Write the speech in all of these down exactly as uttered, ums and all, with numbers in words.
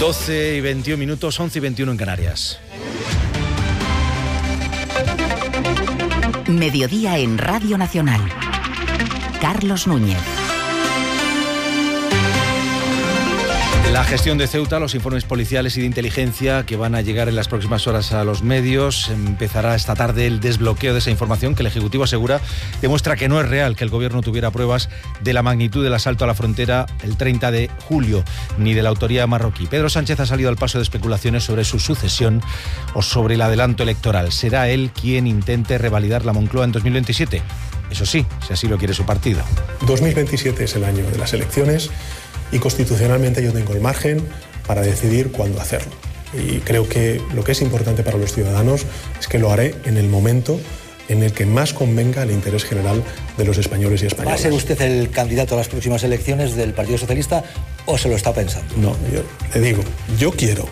doce y veintiuno minutos, once y veintiuno en Canarias. Mediodía en Radio Nacional. Carlos Núñez. La gestión de Ceuta, los informes policiales y de inteligencia que van a llegar en las próximas horas a los medios. Empezará esta tarde el desbloqueo de esa información que el Ejecutivo asegura demuestra que no es real que el Gobierno tuviera pruebas de la magnitud del asalto a la frontera el treinta de julio, ni de la autoría marroquí. Pedro Sánchez ha salido al paso de especulaciones sobre su sucesión o sobre el adelanto electoral. ¿Será él quien intente revalidar la Moncloa en dos mil veintisiete? Eso sí, si así lo quiere su partido. dos mil veintisiete es el año de las elecciones y constitucionalmente yo tengo el margen para decidir cuándo hacerlo. Y creo que lo que es importante para los ciudadanos es que lo haré en el momento en el que más convenga al interés general de los españoles y españolas. ¿Va a ser usted el candidato a las próximas elecciones del Partido Socialista o se lo está pensando? No, yo le digo, yo quiero.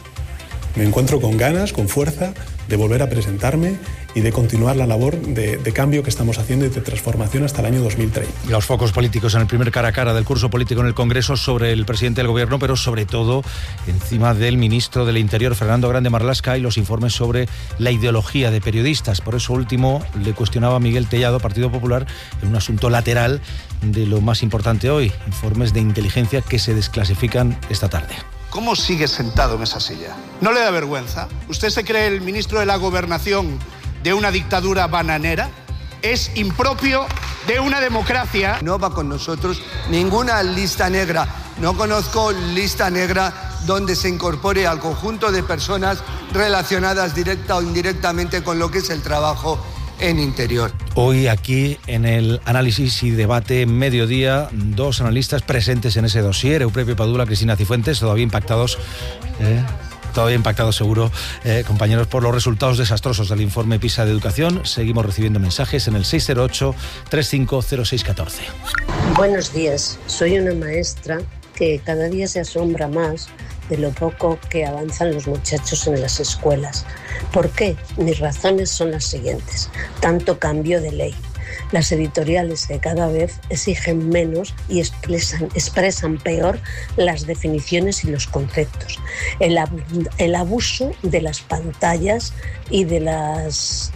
Me encuentro con ganas, con fuerza de volver a presentarme y de continuar la labor de, de cambio que estamos haciendo y de transformación hasta el año dos mil treinta. Los focos políticos en el primer cara a cara del curso político en el Congreso sobre el presidente del Gobierno, pero sobre todo encima del ministro del Interior, Fernando Grande Marlaska, y los informes sobre la ideología de periodistas. Por eso último le cuestionaba a Miguel Tellado, Partido Popular, en un asunto lateral de lo más importante hoy, informes de inteligencia que se desclasifican esta tarde. ¿Cómo sigue sentado en esa silla? ¿No le da vergüenza? ¿Usted se cree el ministro de la Gobernación de una dictadura bananera? Es impropio de una democracia. No va con nosotros ninguna lista negra. No conozco lista negra donde se incorpore al conjunto de personas relacionadas directa o indirectamente con lo que es el trabajo en Interior. Hoy aquí en el análisis y debate mediodía, dos analistas presentes en ese dossier, Euprebio Padula, Cristina Cifuentes, todavía impactados, eh, todavía impactados seguro, eh, compañeros, por los resultados desastrosos del informe PISA de Educación. Seguimos recibiendo mensajes en el seis cero ocho, tres cinco cero seis uno cuatro. Buenos días, soy una maestra que cada día se asombra más de lo poco que avanzan los muchachos en las escuelas. ¿Por qué? Mis razones son las siguientes. Tanto cambio de ley. Las editoriales que cada vez exigen menos y expresan, expresan peor las definiciones y los conceptos. El, ab- el abuso de las pantallas y de las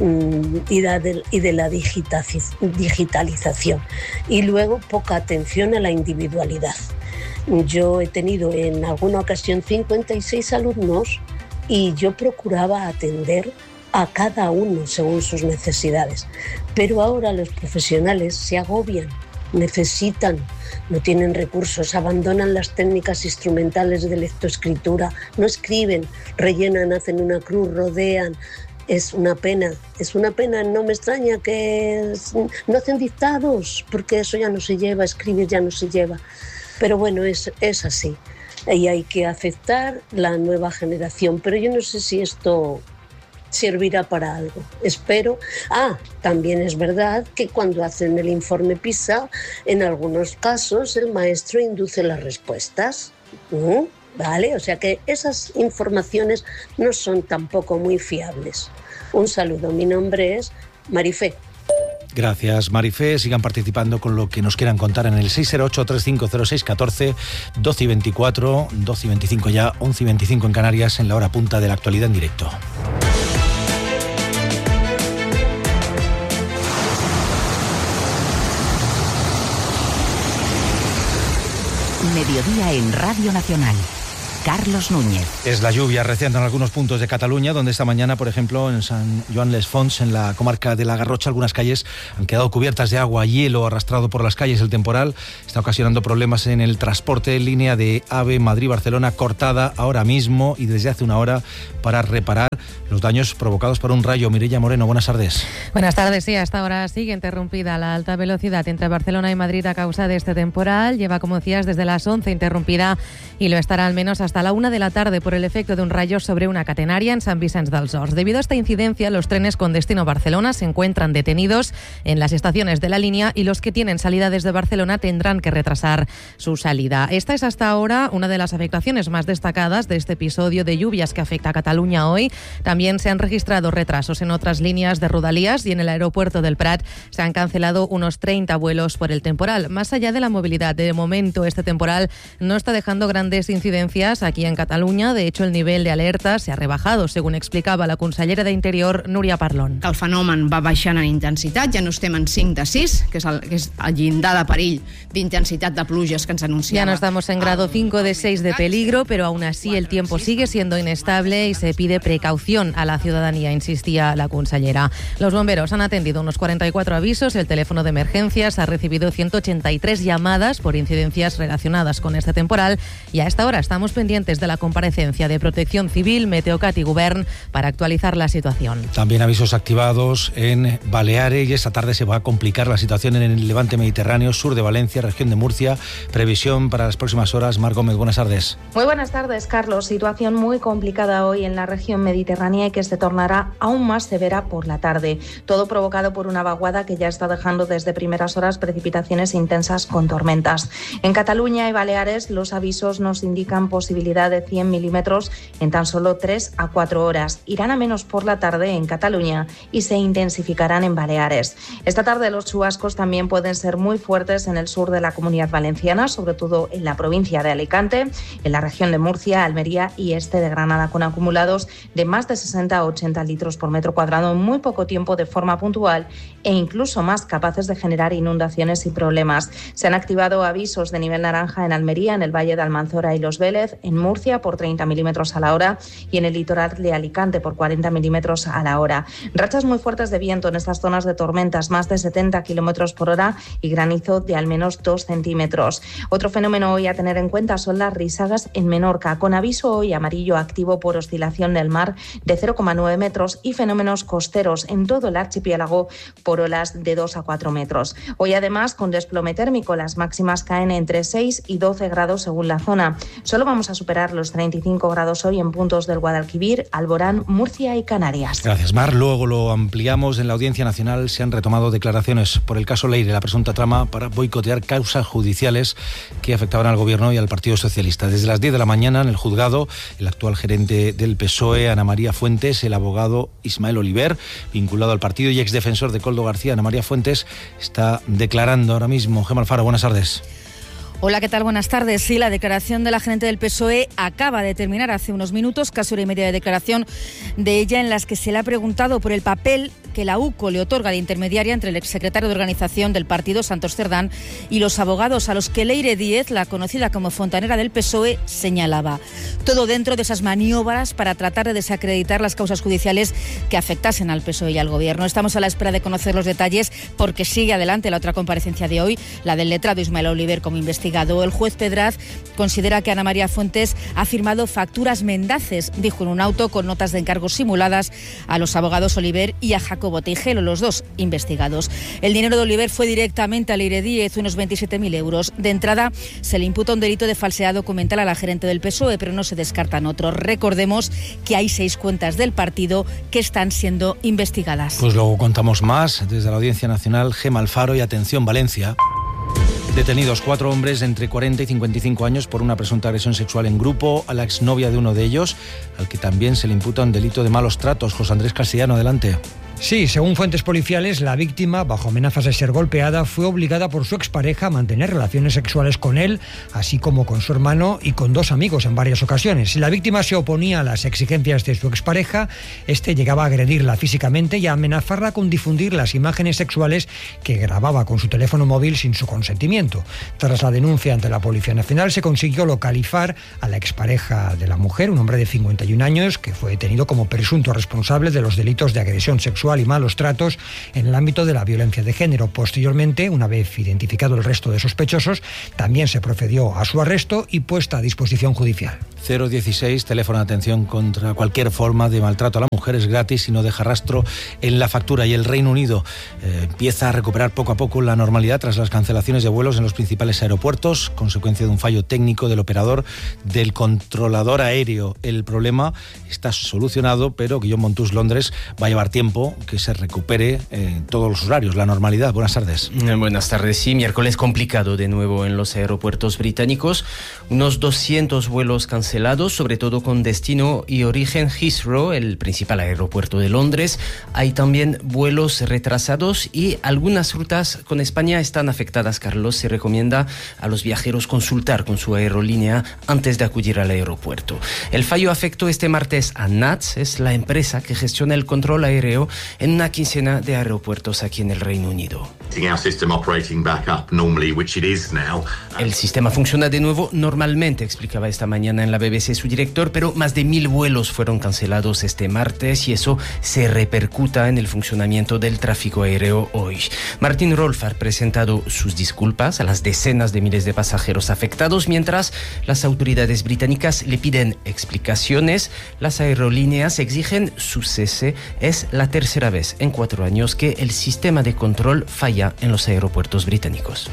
y de, y de la digitalización. Y luego poca atención a la individualidad. Yo he tenido en alguna ocasión cincuenta y seis alumnos y yo procuraba atender a cada uno según sus necesidades. Pero ahora los profesionales se agobian, necesitan, no tienen recursos, abandonan las técnicas instrumentales de lectoescritura, no escriben, rellenan, hacen una cruz, rodean. Es una pena, es una pena, no me extraña que no hacen dictados, porque eso ya no se lleva, escribir ya no se lleva. Pero bueno, es, es así. Y hay que aceptar la nueva generación. Pero yo no sé si esto servirá para algo. Espero. Ah, también es verdad que cuando hacen el informe PISA, en algunos casos el maestro induce las respuestas. ¿Mm? ¿Vale? O sea que esas informaciones no son tampoco muy fiables. Un saludo. Mi nombre es Marifé. Gracias, Marifé. Sigan participando con lo que nos quieran contar en el seis cero ocho, tres cinco cero seis uno cuatro, doce y veinticuatro, doce y veinticinco ya, once y veinticinco en Canarias, en la hora punta de la actualidad en directo. Mediodía en Radio Nacional. Carlos Núñez. Es la lluvia arreciando en algunos puntos de Cataluña, donde esta mañana, por ejemplo, en San Joan les Fonts, en la comarca de la Garrocha, algunas calles han quedado cubiertas de agua, hielo arrastrado por las calles. El temporal está ocasionando problemas en el transporte. Línea de AVE Madrid-Barcelona cortada ahora mismo y desde hace una hora para reparar los daños provocados por un rayo. Mireia Moreno, buenas tardes. Buenas tardes, sí, hasta ahora sigue interrumpida la alta velocidad entre Barcelona y Madrid a causa de este temporal. Lleva, como decías, desde las once interrumpida y lo estará al menos hasta la una de la tarde por el efecto de un rayo sobre una catenaria en San Vicente dels Horts. Debido a esta incidencia, los trenes con destino Barcelona se encuentran detenidos en las estaciones de la línea y los que tienen salida desde Barcelona tendrán que retrasar su salida. Esta es hasta ahora una de las afectaciones más destacadas de este episodio de lluvias que afecta a Cataluña hoy. También También se han registrado retrasos en otras líneas de Rodalies y en el aeropuerto del Prat se han cancelado unos treinta vuelos por el temporal. Más allá de la movilidad, de momento este temporal no está dejando grandes incidencias aquí en Cataluña. De hecho, el nivel de alerta se ha rebajado, según explicaba la consellera de Interior, Núria Parlon. El fenomen va baixant en intensitat, ja no estem en cinc de sis, que és el, que és el llindar de perill d'intensitat de pluges que ens anunciava. Ya no estamos en grado cinco de seis de peligro, pero aún así el tiempo sigue siendo inestable y se pide precaución a la ciudadanía, insistía la consellera. Los bomberos han atendido unos cuarenta y cuatro avisos, el teléfono de emergencias ha recibido ciento ochenta y tres llamadas por incidencias relacionadas con este temporal y a esta hora estamos pendientes de la comparecencia de Protección Civil, Meteocat y Govern para actualizar la situación. También avisos activados en Baleares y esta tarde se va a complicar la situación en el levante mediterráneo, sur de Valencia, región de Murcia. Previsión para las próximas horas. Mar Gómez, buenas tardes. Muy buenas tardes, Carlos. Situación muy complicada hoy en la región mediterránea y que se tornará aún más severa por la tarde. Todo provocado por una vaguada que ya está dejando desde primeras horas precipitaciones intensas con tormentas. En Cataluña y Baleares los avisos nos indican posibilidad de cien milímetros en tan solo tres a cuatro horas. Irán a menos por la tarde en Cataluña y se intensificarán en Baleares. Esta tarde los chubascos también pueden ser muy fuertes en el sur de la Comunidad Valenciana, sobre todo en la provincia de Alicante, en la región de Murcia, Almería y este de Granada, con acumulados de más de sesenta a ochenta litros por metro cuadrado en muy poco tiempo de forma puntual e incluso más capaces de generar inundaciones y problemas. Se han activado avisos de nivel naranja en Almería, en el Valle de Almanzora y Los Vélez, en Murcia por treinta milímetros a la hora y en el litoral de Alicante por cuarenta milímetros a la hora. Rachas muy fuertes de viento en estas zonas de tormentas, más de setenta kilómetros por hora y granizo de al menos dos centímetros. Otro fenómeno hoy a tener en cuenta son las risadas en Menorca, con aviso hoy amarillo activo por oscilación del mar de cero coma nueve metros y fenómenos costeros en todo el archipiélago por olas de dos a cuatro metros. Hoy además con desplome térmico, las máximas caen entre seis y doce grados según la zona. Solo vamos a superar los treinta y cinco grados hoy en puntos del Guadalquivir, Alborán, Murcia y Canarias. Gracias, Mar. Luego lo ampliamos. En la Audiencia Nacional se han retomado declaraciones por el caso Leire, la presunta trama para boicotear causas judiciales que afectaban al Gobierno y al Partido Socialista. Desde las diez de la mañana en el juzgado, el actual gerente del P S O E, Ana María Fuentes, el abogado Ismael Oliver, vinculado al partido y exdefensor de Koldo García, Ana María Fuentes, está declarando ahora mismo. Gemma Alfaro, buenas tardes. Hola, ¿qué tal? Buenas tardes. Sí, la declaración de la gerente del P S O E acaba de terminar hace unos minutos, casi hora y media de declaración de ella, en las que se le ha preguntado por el papel que la UCO le otorga de intermediaria entre el exsecretario de organización del partido, Santos Cerdán, y los abogados a los que Leire Díez, la conocida como fontanera del P S O E, señalaba. Todo dentro de esas maniobras para tratar de desacreditar las causas judiciales que afectasen al P S O E y al Gobierno. Estamos a la espera de conocer los detalles porque sigue adelante la otra comparecencia de hoy, la del letrado Ismael Oliver como investigado. El juez Pedraz considera que Ana María Fuentes ha firmado facturas mendaces, dijo en un auto, con notas de encargos simuladas a los abogados Oliver y a Jacobo Teijelo, los dos investigados. El dinero de Oliver fue directamente a Leire Díez, unos veintisiete mil euros. De entrada, se le imputa un delito de falsedad documental a la gerente del P S O E, pero no se descartan otros. Recordemos que hay seis cuentas del partido que están siendo investigadas. Pues luego contamos más desde la Audiencia Nacional. Gemma Alfaro y atención, Valencia. Detenidos cuatro hombres de entre cuarenta y cincuenta y cinco años por una presunta agresión sexual en grupo a la exnovia de uno de ellos, al que también se le imputa un delito de malos tratos. José Andrés Castellano, adelante. Sí, según fuentes policiales, la víctima, bajo amenazas de ser golpeada, fue obligada por su expareja a mantener relaciones sexuales con él, así como con su hermano y con dos amigos en varias ocasiones. Si la víctima se oponía a las exigencias de su expareja, este llegaba a agredirla físicamente y a amenazarla con difundir las imágenes sexuales que grababa con su teléfono móvil sin su consentimiento. Tras la denuncia ante la Policía Nacional, se consiguió localizar a la expareja de la mujer, un hombre de cincuenta y un años, que fue detenido como presunto responsable de los delitos de agresión sexual y malos tratos en el ámbito de la violencia de género. Posteriormente, una vez identificado el resto de sospechosos, también se procedió a su arresto y puesta a disposición judicial. cero dieciséis, teléfono de atención contra cualquier forma de maltrato a la mujer, es gratis y no deja rastro en la factura. Y el Reino Unido eh, empieza a recuperar poco a poco la normalidad tras las cancelaciones de vuelos en los principales aeropuertos, consecuencia de un fallo técnico del operador del controlador aéreo. El problema está solucionado, pero Guillaume Montus, Londres, va a llevar tiempo que se recupere eh, todos los horarios, la normalidad. Buenas tardes. Buenas tardes, sí, miércoles complicado de nuevo en los aeropuertos británicos. Unos doscientos vuelos cancelados cancelados, sobre todo con destino y origen Heathrow, el principal aeropuerto de Londres. Hay también vuelos retrasados y algunas rutas con España están afectadas, Carlos. Se recomienda a los viajeros consultar con su aerolínea antes de acudir al aeropuerto. El fallo afectó este martes a N A T S, es la empresa que gestiona el control aéreo en una quincena de aeropuertos aquí en el Reino Unido. El sistema funciona de nuevo normalmente, explicaba esta mañana en la B B C su director, pero más de mil vuelos fueron cancelados este martes y eso se repercuta en el funcionamiento del tráfico aéreo hoy. Martin Rolfe ha presentado sus disculpas a las decenas de miles de pasajeros afectados, mientras las autoridades británicas le piden explicaciones. Las aerolíneas exigen su cese. Es la tercera vez en cuatro años que el sistema de control falla en los aeropuertos británicos.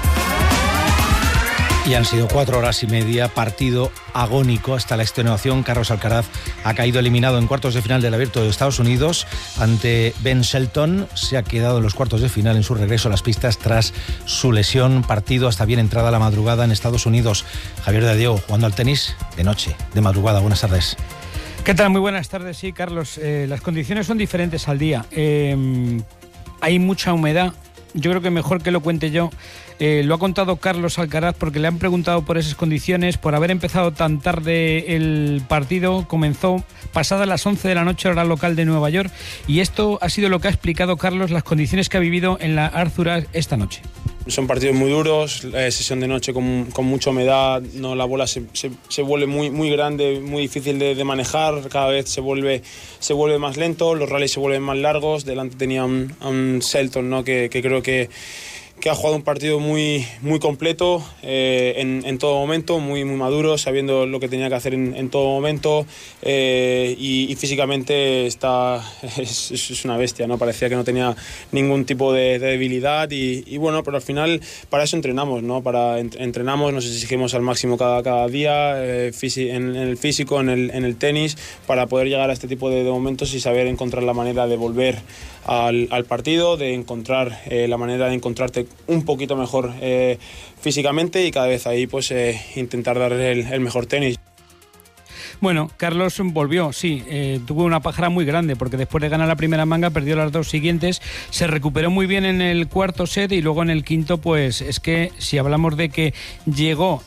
Y han sido cuatro horas y media, partido agónico hasta la extenuación. Carlos Alcaraz ha caído eliminado en cuartos de final del Abierto de Estados Unidos ante Ben Shelton. Se ha quedado en los cuartos de final en su regreso a las pistas tras su lesión. Partido hasta bien entrada la madrugada en Estados Unidos. Javier de Diego jugando al tenis de noche, de madrugada. Buenas tardes. ¿Qué tal? Muy buenas tardes. Sí, Carlos, eh, las condiciones son diferentes al día. Eh, hay mucha humedad. Yo creo que mejor que lo cuente yo. Eh, lo ha contado Carlos Alcaraz porque le han preguntado por esas condiciones, por haber empezado tan tarde el partido. Comenzó pasadas las once de la noche, hora local de Nueva York, y esto ha sido lo que ha explicado Carlos, las condiciones que ha vivido en la Arthur Ashe esta noche. Son partidos muy duros, eh, sesión de noche con, con mucha humedad, no, la bola se, se, se vuelve muy, muy grande, muy difícil de, de manejar, cada vez se vuelve, se vuelve más lento, los rallies se vuelven más largos. Delante tenía un, un Shelton, ¿no? que, que creo que que ha jugado un partido muy, muy completo eh, en, en todo momento, muy, muy maduro, sabiendo lo que tenía que hacer en, en todo momento eh, y, y físicamente está, es, es una bestia, ¿no? Parecía que no tenía ningún tipo de, de debilidad y, y bueno, pero al final para eso entrenamos, ¿no? Para entrenamos, nos exigimos al máximo cada, cada día eh, en, en el físico, en el, en el tenis, para poder llegar a este tipo de, de momentos y saber encontrar la manera de volver al, al partido, de encontrar eh, la manera de encontrarte un poquito mejor eh, físicamente y cada vez ahí pues eh, intentar dar el, el mejor tenis. Bueno, Carlos volvió, sí, eh, tuvo una pájara muy grande porque después de ganar la primera manga perdió las dos siguientes, se recuperó muy bien en el cuarto set y luego en el quinto, pues es que si hablamos de que llegó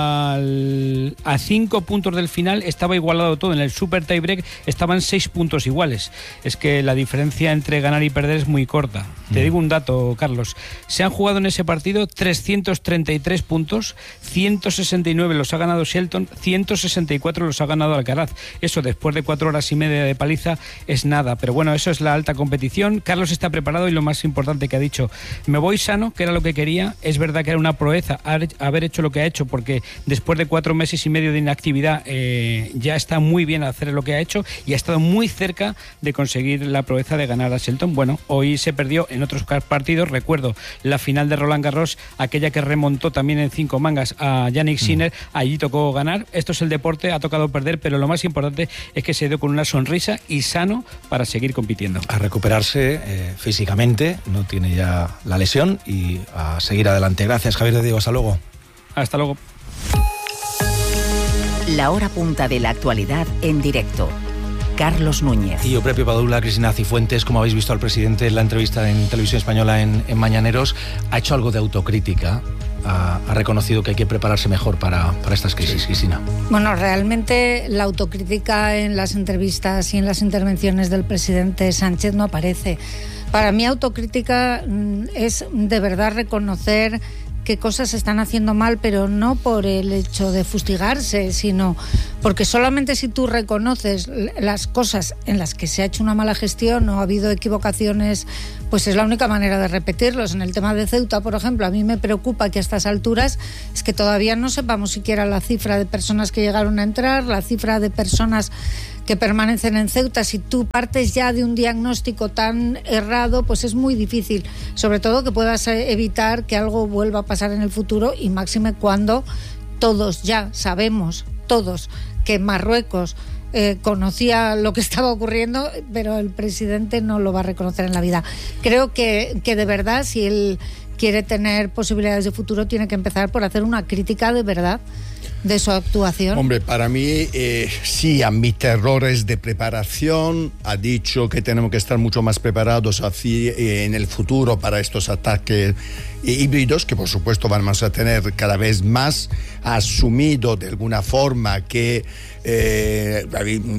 al, a cinco puntos del final, estaba igualado todo, en el super tiebreak estaban seis puntos iguales, es que la diferencia entre ganar y perder es muy corta. Mm. Te digo un dato, Carlos, se han jugado en ese partido trescientos treinta y tres puntos, ciento sesenta y nueve los ha ganado Shelton, ciento sesenta y cuatro los ha ganado Alcaraz. Eso después de cuatro horas y media de paliza es nada, pero bueno, eso es la alta competición. Carlos está preparado y lo más importante que ha dicho, me voy sano, que era lo que quería. Es verdad que era una proeza haber hecho lo que ha hecho porque después de cuatro meses y medio de inactividad eh, ya está muy bien hacer lo que ha hecho y ha estado muy cerca de conseguir la proeza de ganar a Shelton. Bueno, hoy se perdió en otros partidos, recuerdo la final de Roland Garros, aquella que remontó también en cinco mangas a Jannik Sinner, allí tocó ganar. Esto es el deporte, ha tocado perder, pero lo más importante es que se dio con una sonrisa y sano para seguir compitiendo. A recuperarse eh, físicamente, no tiene ya la lesión y a seguir adelante. Gracias, Javier de Diego, hasta luego. Hasta luego. La hora punta de la actualidad en directo. Carlos Núñez. Y yo, propio Padula, Cristina Cifuentes, como habéis visto al presidente en la entrevista en Televisión Española en, en Mañaneros, ha hecho algo de autocrítica. Ha, ha reconocido que hay que prepararse mejor para, para estas crisis, sí. Cristina. Bueno, realmente la autocrítica en las entrevistas y en las intervenciones del presidente Sánchez no aparece. Para mí autocrítica es de verdad reconocer qué cosas se están haciendo mal, pero no por el hecho de fustigarse, sino porque solamente si tú reconoces las cosas en las que se ha hecho una mala gestión o ha habido equivocaciones, pues es la única manera de repetirlos. En el tema de Ceuta, por ejemplo, a mí me preocupa que a estas alturas es que todavía no sepamos siquiera la cifra de personas que llegaron a entrar, la cifra de personas que permanecen en Ceuta. Si tú partes ya de un diagnóstico tan errado, pues es muy difícil, sobre todo que puedas evitar que algo vuelva a pasar en el futuro, y máxime cuando todos ya sabemos, todos, que Marruecos eh, conocía lo que estaba ocurriendo, pero el presidente no lo va a reconocer en la vida. Creo que, que de verdad, si él quiere tener posibilidades de futuro, tiene que empezar por hacer una crítica de verdad de su actuación? Hombre, para mí eh, sí admite errores de preparación, ha dicho que tenemos que estar mucho más preparados así, eh, en el futuro para estos ataques eh, híbridos, que por supuesto vamos a tener cada vez más. Ha asumido de alguna forma que eh,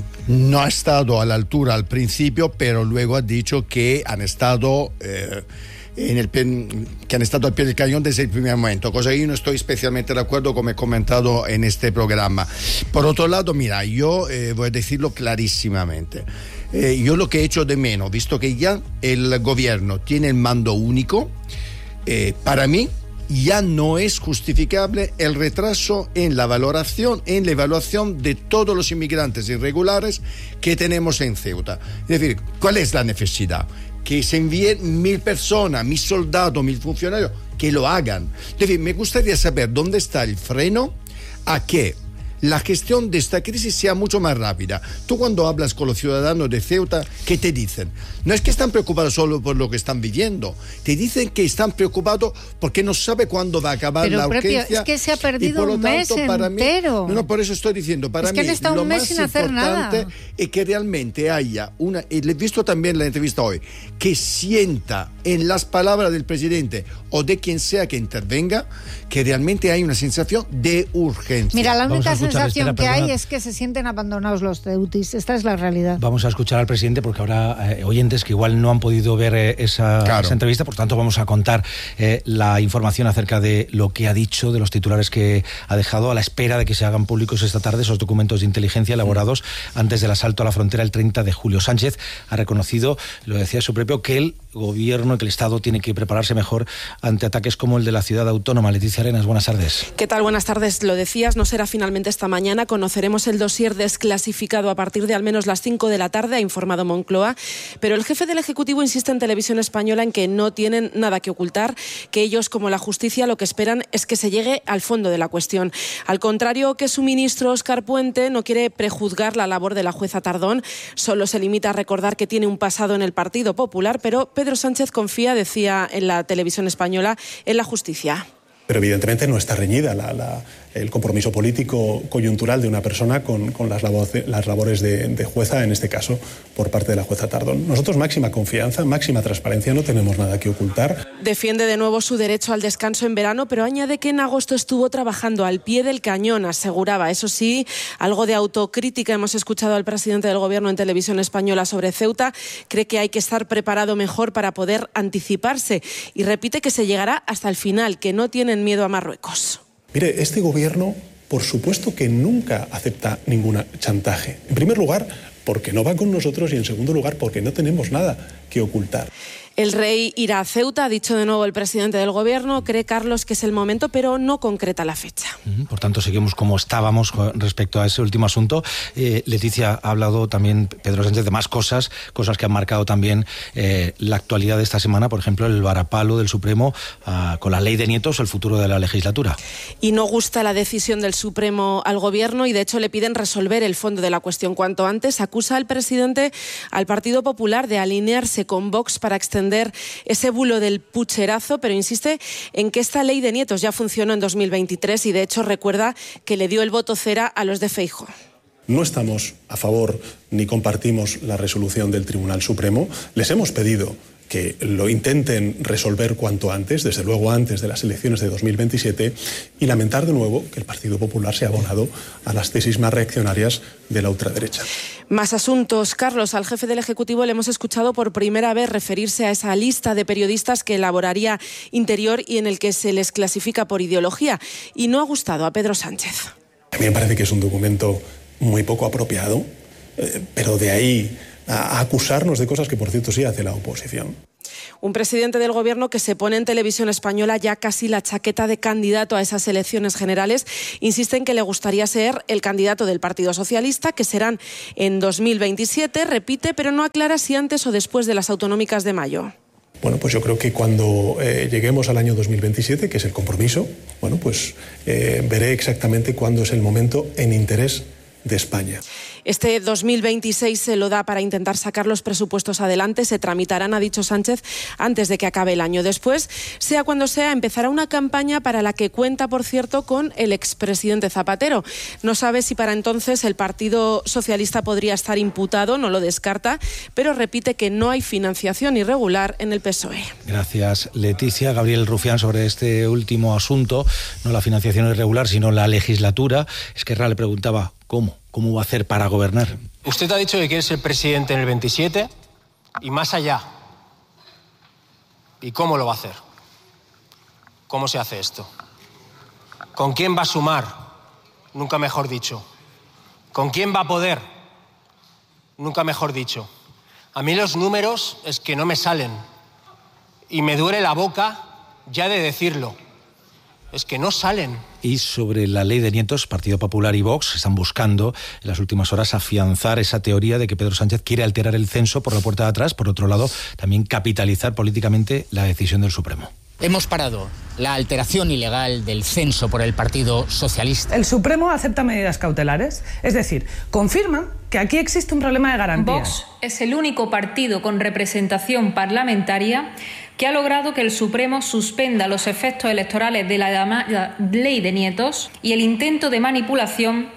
no ha estado a la altura al principio, pero luego ha dicho que han estado... Eh, En el, que han estado al pie del cañón desde el primer momento, cosa que yo no estoy especialmente de acuerdo, como he comentado en este programa. Por otro lado, mira, yo eh, voy a decirlo clarísimamente. Eh, yo lo que he hecho de menos, visto que ya el gobierno tiene el mando único, eh, para mí ya no es justificable el retraso en la valoración, en la evaluación de todos los inmigrantes irregulares que tenemos en Ceuta. Es decir, ¿cuál es la necesidad? Que se envíen mil personas, mil soldados, mil funcionarios, que lo hagan. Es decir, me gustaría saber dónde está el freno a que la gestión de esta crisis sea mucho más rápida. Tú cuando hablas con los ciudadanos de Ceuta, ¿qué te dicen? No es que están preocupados solo por lo que están viviendo, te dicen que están preocupados porque no sabe cuándo va a acabar Pero, la propio, urgencia. Es que se ha perdido y por lo un tanto, mes para entero. Mí, no, no, por eso estoy diciendo, para es que mí han estado lo un mes más sin hacer importante nada. es que realmente haya una, y le he visto también en la entrevista hoy, que sienta en las palabras del presidente o de quien sea que intervenga, que realmente hay una sensación de urgencia. Mira, la única escuchar, sensación espera, que perdona. hay es que se sienten abandonados los ceutis. Esta es la realidad. Vamos a escuchar al presidente porque habrá eh, oyentes que igual no han podido ver eh, esa, Claro. esa entrevista, por tanto vamos a contar eh, la información acerca de lo que ha dicho, de los titulares que ha dejado, a la espera de que se hagan públicos esta tarde esos documentos de inteligencia elaborados antes del asalto a la frontera el treinta de julio. Sánchez ha reconocido, lo decía su propio, que el gobierno, que el Estado tiene que prepararse mejor ante ataques como el de la ciudad autónoma. Leticia Arenas, buenas tardes. ¿Qué tal? Buenas tardes. Lo decías, no será finalmente esta mañana. Conoceremos el dossier desclasificado a partir de al menos las cinco de la tarde, ha informado Moncloa. Pero el jefe del Ejecutivo insiste en Televisión Española en que no tienen nada que ocultar, que ellos, como la justicia, lo que esperan es que se llegue al fondo de la cuestión. Al contrario que su ministro Óscar Puente, no quiere prejuzgar la labor de la jueza Tardón, solo se limita a recordar que tiene un pasado en el Partido Popular, pero Pedro Sánchez confía, decía en la Televisión Española, en la justicia. Pero evidentemente no está reñida la, la, el compromiso político coyuntural de una persona con, con las, labores, las labores de, de jueza, en este caso por parte de la jueza Tardón. Nosotros máxima confianza, máxima transparencia, no tenemos nada que ocultar. Defiende de nuevo su derecho al descanso en verano, pero añade que en agosto estuvo trabajando al pie del cañón, aseguraba. Eso sí, algo de autocrítica hemos escuchado al presidente del Gobierno en Televisión Española sobre Ceuta. Cree que hay que estar preparado mejor para poder anticiparse y repite que se llegará hasta el final, que no tienen miedo a Marruecos. Mire, este gobierno, por supuesto que nunca acepta ningún chantaje. En primer lugar, porque no va con nosotros y en segundo lugar, porque no tenemos nada que ocultar. El rey irá a Ceuta, ha dicho de nuevo el presidente del Gobierno. Cree, Carlos, que es el momento, pero no concreta la fecha. Por tanto, seguimos como estábamos respecto a ese último asunto. Eh, Leticia, ha hablado también Pedro Sánchez de más cosas, cosas que han marcado también eh, la actualidad de esta semana, por ejemplo, el varapalo del Supremo uh, con la ley de nietos, el futuro de la legislatura. Y no gusta la decisión del Supremo al Gobierno y, de hecho, le piden resolver el fondo de la cuestión cuanto antes. Acusa al presidente al Partido Popular de alinearse con Vox para extender ese bulo del pucherazo, pero insiste en que esta ley de nietos ya funcionó en dos mil veintitrés y de hecho recuerda que le dio el voto cera a los de Feijóo. No estamos a favor ni compartimos la resolución del Tribunal Supremo. Les hemos pedido que lo intenten resolver cuanto antes, desde luego antes de las elecciones de dos mil veintisiete, y lamentar de nuevo que el Partido Popular se ha abonado a las tesis más reaccionarias de la ultraderecha. Más asuntos. Carlos, al jefe del Ejecutivo le hemos escuchado por primera vez referirse a esa lista de periodistas que elaboraría Interior y en el que se les clasifica por ideología, y no ha gustado a Pedro Sánchez. A mí me parece que es un documento muy poco apropiado, eh, pero de ahí a acusarnos de cosas que, por cierto, sí hace la oposición. Un presidente del Gobierno que se pone en Televisión Española ya casi la chaqueta de candidato a esas elecciones generales. Insiste en que le gustaría ser el candidato del Partido Socialista, que serán en dos mil veintisiete, repite, pero no aclara si antes o después de las autonómicas de mayo. Bueno, pues yo creo que cuando eh, lleguemos al año dos mil veintisiete, que es el compromiso, bueno, pues eh, veré exactamente cuándo es el momento en interés de España. Este dos mil veintiséis se lo da para intentar sacar los presupuestos adelante. Se tramitarán, ha dicho Sánchez, antes de que acabe el año. Después, sea cuando sea, empezará una campaña para la que cuenta, por cierto, con el expresidente Zapatero. No sabe si para entonces el Partido Socialista podría estar imputado, no lo descarta, pero repite que no hay financiación irregular en el P S O E. Gracias, Leticia. Gabriel Rufián, sobre este último asunto, no la financiación irregular, sino la legislatura. Esquerra le preguntaba cómo, cómo va a hacer para gobernar. Usted ha dicho que quiere ser presidente en el veintisiete y más allá. ¿Y cómo lo va a hacer? ¿Cómo se hace esto? ¿Con quién va a sumar? Nunca mejor dicho. ¿Con quién va a poder? Nunca mejor dicho. A mí los números es que no me salen y me duele la boca ya de decirlo. Es que no salen. Y sobre la ley de nietos, Partido Popular y Vox están buscando en las últimas horas afianzar esa teoría de que Pedro Sánchez quiere alterar el censo por la puerta de atrás. Por otro lado, también capitalizar políticamente la decisión del Supremo. Hemos parado la alteración ilegal del censo por el Partido Socialista. El Supremo acepta medidas cautelares, es decir, confirma que aquí existe un problema de garantías. Vox es el único partido con representación parlamentaria que ha logrado que el Supremo suspenda los efectos electorales de la llamada ley de nietos y el intento de manipulación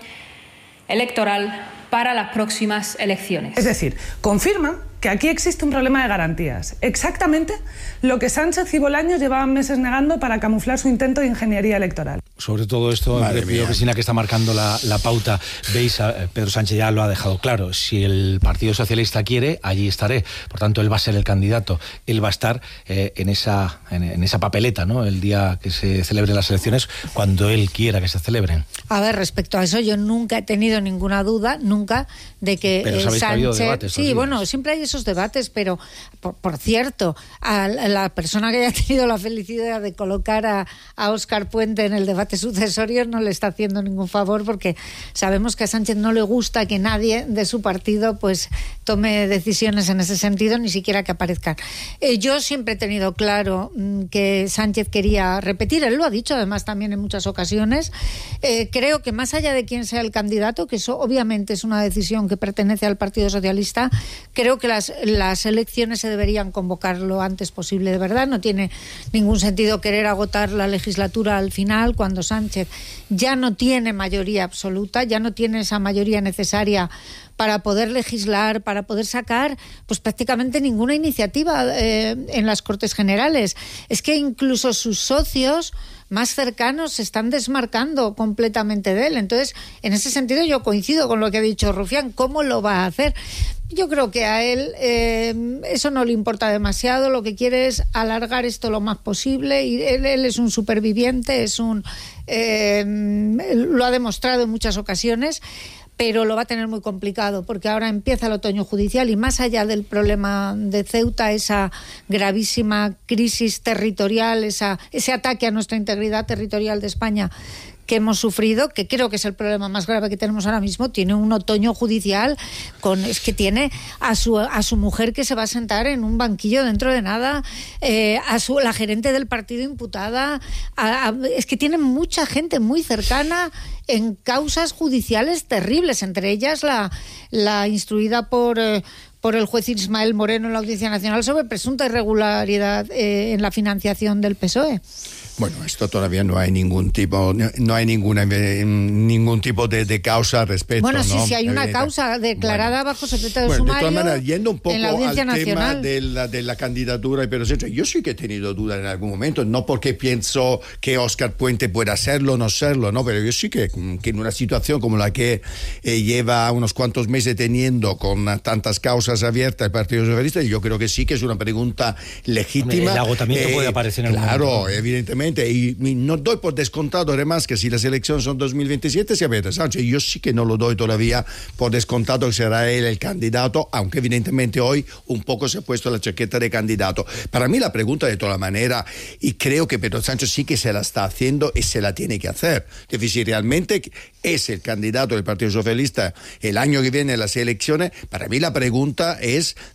electoral para las próximas elecciones. Es decir, confirma que aquí existe un problema de garantías. Exactamente lo que Sánchez y Bolaños llevaban meses negando para camuflar su intento de ingeniería electoral. Sobre todo esto, Pío Cristina, que está marcando la, la pauta. Veis, Pedro Sánchez ya lo ha dejado claro. Si el Partido Socialista quiere, allí estaré. Por tanto, él va a ser el candidato. Él va a estar eh, en, esa, en, en esa papeleta, ¿no? El día que se celebren las elecciones, cuando él quiera que se celebren. A ver, respecto a eso, yo nunca he tenido ninguna duda, nunca, de que Pero sabéis Sánchez... que ha habido debates, sí, bueno, siempre hay esos debates, pero, por, por cierto, a la persona que haya tenido la felicidad de colocar a, a Óscar Puente en el debate sucesorio no le está haciendo ningún favor, porque sabemos que a Sánchez no le gusta que nadie de su partido pues tome decisiones en ese sentido, ni siquiera que aparezcan. Eh, yo siempre he tenido claro mm, que Sánchez quería repetir, él lo ha dicho además también en muchas ocasiones. Eh, creo que más allá de quién sea el candidato, que eso obviamente es una decisión que pertenece al Partido Socialista, creo que las, las elecciones se deberían convocar lo antes posible, de verdad. No tiene ningún sentido querer agotar la legislatura al final, cuando Sánchez ya no tiene mayoría absoluta, ya no tiene esa mayoría necesaria para poder legislar, para poder sacar pues prácticamente ninguna iniciativa eh, en las Cortes Generales. Es que incluso sus socios más cercanos se están desmarcando completamente de él. Entonces, en ese sentido yo coincido con lo que ha dicho Rufián. ¿Cómo lo va a hacer? Yo creo que a él eh, eso no le importa demasiado. Lo que quiere es alargar esto lo más posible. Y él, él es un superviviente, es un eh, lo ha demostrado en muchas ocasiones, pero lo va a tener muy complicado, porque ahora empieza el otoño judicial y más allá del problema de Ceuta, esa gravísima crisis territorial, esa, ese ataque a nuestra integridad territorial de España que hemos sufrido, que creo que es el problema más grave que tenemos ahora mismo, tiene un otoño judicial, con es que tiene a su a su mujer que se va a sentar en un banquillo dentro de nada, eh, a su la gerente del partido imputada, a, a, es que tiene mucha gente muy cercana en causas judiciales terribles, entre ellas la, la instruida por... Eh, por el juez Ismael Moreno en la Audiencia Nacional sobre presunta irregularidad eh, en la financiación del P S O E. Bueno, esto todavía no hay ningún tipo, no hay ninguna ningún tipo de, de causa al respecto. Bueno, sí, ¿no? sí hay una causa declarada bueno. bajo secreto de bueno, sumario. De todas maneras, yendo un poco en la Audiencia al Nacional. tema de la, de la candidatura de Pedro Sánchez, yo sí que he tenido dudas en algún momento, no porque pienso que Óscar Puente pueda serlo o no serlo, no, pero yo sí que, que en una situación como la que eh, lleva unos cuantos meses teniendo con tantas causas abiertas el Partido Socialista, yo creo que sí que es una pregunta legítima. El agotamiento eh, puede aparecer en algún Claro, momento. evidentemente, y, y no doy por descontado además que si las elecciones son dos mil veintisiete se Pedro Sánchez, yo sí que no lo doy todavía por descontado que será él el candidato, aunque evidentemente hoy un poco se ha puesto la chaqueta de candidato. Para mí la pregunta de toda manera, y creo que Pedro Sánchez sí que se la está haciendo y se la tiene que hacer, es decir, si realmente es el candidato del Partido Socialista el año que viene en las elecciones, para mí la pregunta es